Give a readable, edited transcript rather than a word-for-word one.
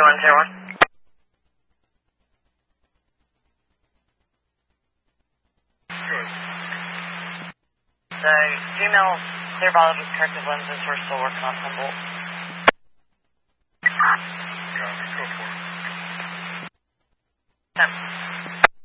101. Good. The female clear bottle with corrective lenses, we're still working on Humboldt. Copy. Go for it. 10.